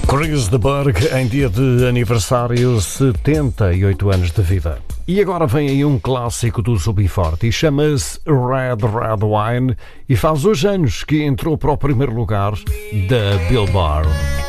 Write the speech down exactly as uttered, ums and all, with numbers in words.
Chris de Burgh, em dia de aniversário, setenta e oito anos de vida. E agora vem aí um clássico do U B forty, chama-se Red Red Wine e faz hoje anos que entrou para o primeiro lugar da Billboard.